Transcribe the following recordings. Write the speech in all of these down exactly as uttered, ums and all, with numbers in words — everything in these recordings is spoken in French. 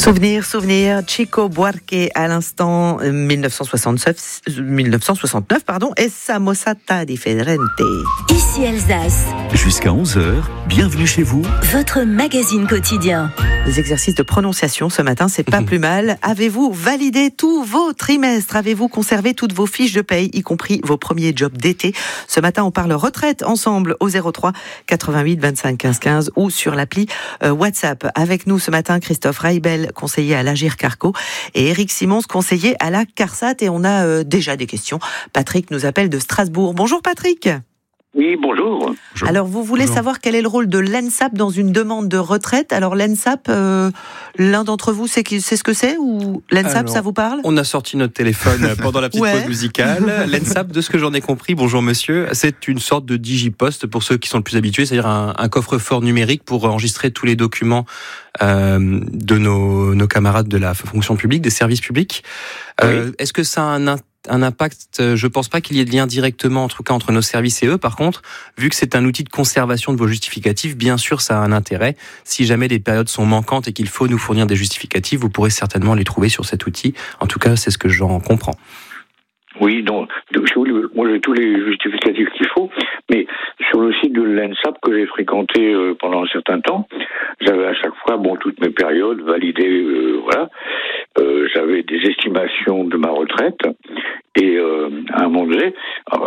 Souvenir, souvenir, Chico Buarque à l'instant dix-neuf cent soixante-neuf, dix-neuf cent soixante-neuf pardon, Essa mossata differente. Ici Alsace. Jusqu'à onze heures, bienvenue chez vous. Votre magazine quotidien. Les exercices de prononciation ce matin, c'est pas plus mal. Avez-vous validé tous vos trimestres? Avez-vous conservé toutes vos fiches de paye, y compris vos premiers jobs d'été? Ce matin, on parle retraite ensemble au zéro trois quatre-vingt-huit vingt-cinq quinze quinze ou sur l'appli euh, WhatsApp. Avec nous ce matin, Christophe Reibel, conseiller à l'Agir Carco, et Eric Simons, conseiller à la CARSAT. Et on a euh, déjà des questions. Patrick nous appelle de Strasbourg. Bonjour Patrick. Oui, bonjour. bonjour. Alors, vous voulez bonjour. savoir quel est le rôle de l'E N S A P dans une demande de retraite. Alors, l'E N S A P, euh, l'un d'entre vous sait, c'est ce que c'est ou l'E N S A P, Alors, ça vous parle? On a sorti notre téléphone pendant la petite ouais. pause musicale. L'E N S A P, de ce que j'en ai compris, bonjour monsieur, c'est une sorte de digipost pour ceux qui sont le plus habitués, c'est-à-dire un, un coffre-fort numérique pour enregistrer tous les documents euh, de nos, nos camarades de la fonction publique, des services publics. Euh, oui. Est-ce que ça a un intérêt? Un impact, je pense pas qu'il y ait de lien directement, en tout cas, entre nos services et eux. Par contre, vu que c'est un outil de conservation de vos justificatifs, bien sûr, ça a un intérêt. Si jamais les périodes sont manquantes et qu'il faut nous fournir des justificatifs, vous pourrez certainement les trouver sur cet outil. En tout cas, c'est ce que j'en comprends. Oui, donc, moi j'ai tous les justificatifs qu'il faut, mais sur le site de l'E N S A P que j'ai fréquenté euh, pendant un certain temps, j'avais à chaque fois, bon, toutes mes périodes validées, euh, voilà, euh, j'avais des estimations de ma retraite, et euh, à un moment donné,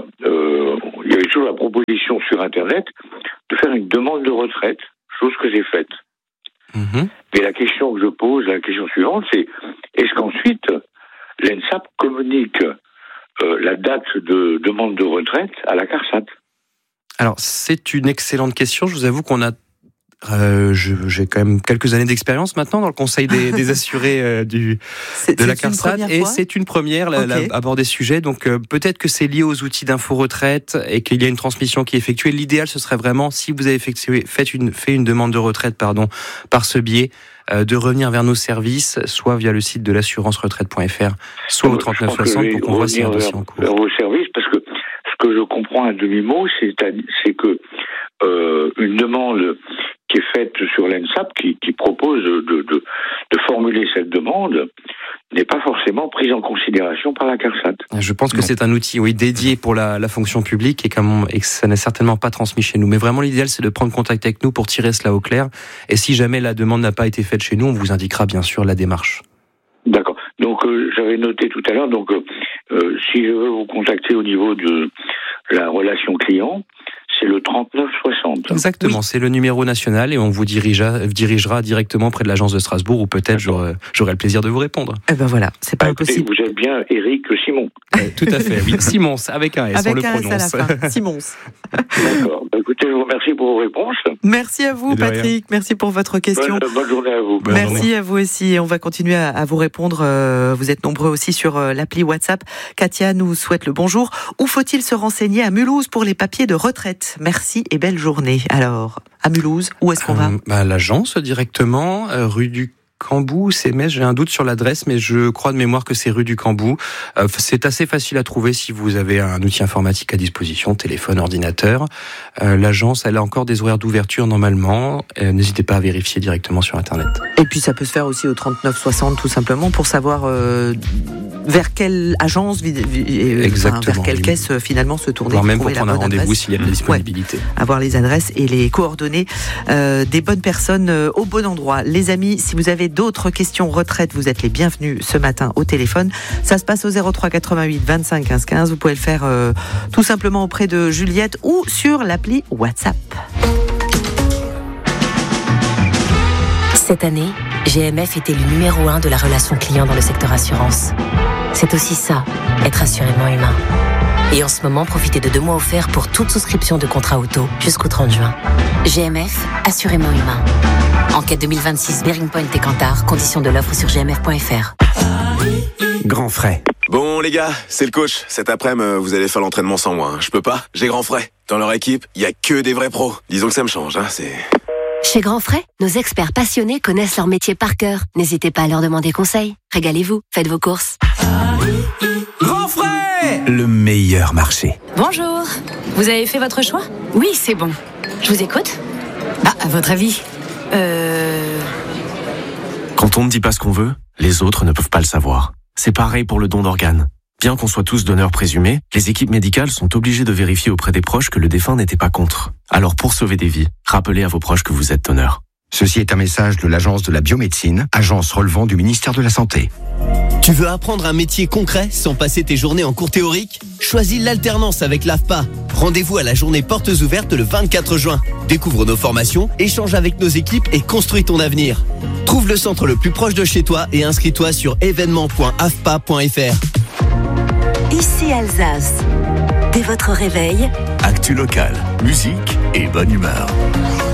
euh, il y avait toujours la proposition sur Internet de faire une demande de retraite, chose que j'ai faite. Mmh. Mais la question que je pose, la question suivante, c'est est-ce qu'ensuite l'E N S A P communique Euh, la date de demande de retraite à la CARSAT? Alors, c'est une excellente question. Je vous avoue qu'on a Euh, je, j'ai quand même quelques années d'expérience maintenant dans le conseil des, des assurés euh, du, de la CARSAT, et c'est une première là, okay. là, aborder ce sujet. Donc euh, peut-être que c'est lié aux outils d'info retraite et qu'il y a une transmission qui est effectuée. L'idéal, ce serait vraiment, si vous avez effectué, fait une, fait une demande de retraite, pardon, par ce biais, euh, de revenir vers nos services, soit via le site de l'assurance retraite point f r, soit au trente-neuf soixante pour qu'on voit si un dossier en cours. Vers vos services, parce que ce que je comprends à demi-mot, c'est, c'est que euh, une demande qui est faite sur l'E N S A P, qui, qui propose de, de, de formuler cette demande, n'est pas forcément prise en considération par la CARSAT. Je pense que non. C'est un outil oui, dédié pour la, la fonction publique et, comme, et que ça n'est certainement pas transmis chez nous. Mais vraiment, l'idéal, c'est de prendre contact avec nous pour tirer cela au clair. Et si jamais la demande n'a pas été faite chez nous, on vous indiquera bien sûr la démarche. D'accord. Donc, euh, j'avais noté tout à l'heure, donc, euh, euh, si je veux vous contacter au niveau de la relation client, c'est le trente-neuf soixante. Exactement, oui. C'est le numéro national et on vous dirigera, dirigera directement près de l'agence de Strasbourg où peut-être j'aurai, j'aurai le plaisir de vous répondre. Eh ben voilà, c'est pas bah, impossible. Vous êtes bien Eric Simons. Euh, tout à fait, oui. Simons, avec un S, avec on le un prononce. S à la fin. Simons. D'accord. Bah, écoutez, je vous remercie pour vos réponses. Merci à vous, Patrick. Merci pour votre question. Bonne, bonne journée à vous. Bonne Merci journée. À vous aussi. On va continuer à, à vous répondre. Euh, vous êtes nombreux aussi sur euh, l'appli WhatsApp. Katia nous souhaite le bonjour. Où faut-il se renseigner à Mulhouse pour les papiers de retraite? Merci et belle journée. Alors, à Mulhouse, où est-ce qu'on va? euh, bah, À l'agence directement, euh, rue du Cambou, c'est Metz, j'ai un doute sur l'adresse, mais je crois de mémoire que c'est rue du Cambou. Euh, c'est assez facile à trouver si vous avez un outil informatique à disposition, téléphone, ordinateur. Euh, l'agence, elle a encore des horaires d'ouverture normalement. Euh, n'hésitez pas à vérifier directement sur Internet. Et puis ça peut se faire aussi au trente-neuf soixante tout simplement pour savoir euh, vers quelle agence, euh, Exactement, enfin, vers quelle oui. caisse finalement se tourner. Voire même pour prendre un rendez-vous adresse. S'il y a de la disponibilité. Ouais, avoir les adresses et les coordonnées euh, des bonnes personnes euh, au bon endroit. Les amis, si vous avez d'autres questions retraite, vous êtes les bienvenus ce matin au téléphone. Ça se passe au zéro trois quatre-vingt-huit vingt-cinq quinze quinze. Vous pouvez le faire euh, tout simplement auprès de Juliette ou sur l'appli WhatsApp. Cette année, G M F était le numéro un de la relation client dans le secteur assurance. C'est aussi ça, être assurément humain. Et en ce moment, profitez de deux mois offerts pour toute souscription de contrat auto jusqu'au trente juin. G M F, assurément humain. Enquête deux mille vingt-six, Bearing Point et Kantar. Conditions de l'offre sur g m f point f r. Grand frais. Bon les gars, c'est le coach. Cet après-midi, vous allez faire l'entraînement sans moi. Je peux pas, j'ai Grand frais. Dans leur équipe, il y a que des vrais pros. Disons que ça me change, hein, c'est... Chez Grand Frais, nos experts passionnés connaissent leur métier par cœur. N'hésitez pas à leur demander conseil. Régalez-vous, faites vos courses. Grand Frais, le meilleur marché. Bonjour, vous avez fait votre choix? Oui, c'est bon. Je vous écoute. Bah, à votre avis Euh... Quand Quand on ne dit pas ce qu'on veut, les autres ne peuvent pas le savoir. C'est pareil pour le don d'organes. Bien qu'on soit tous donneurs présumés, les équipes médicales sont obligées de vérifier auprès des proches que le défunt n'était pas contre. Alors pour sauver des vies, rappelez à vos proches que vous êtes donneur. Ceci est un message de l'Agence de la biomédecine, agence relevant du ministère de la Santé. Tu veux apprendre un métier concret sans passer tes journées en cours théorique ? Choisis l'alternance avec l'A F P A. Rendez-vous à la journée portes ouvertes le vingt-quatre juin. Découvre nos formations, échange avec nos équipes et construis ton avenir. Trouve le centre le plus proche de chez toi et inscris-toi sur événement point a f p a point f r. Ici Alsace. Dès votre réveil, Actu local, musique et bonne humeur.